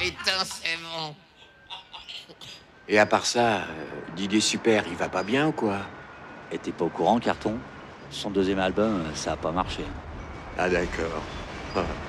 putain, c'est bon. Et à part ça, Didier Super, il va pas bien ou quoi? Et t'es pas au courant, Carton? Son deuxième album, ça a pas marché. Ah d'accord.